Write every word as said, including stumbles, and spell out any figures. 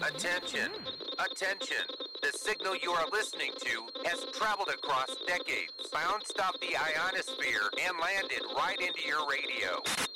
Attention, attention. The signal you are listening to has traveled across decades, bounced off the ionosphere, and landed right into your radio.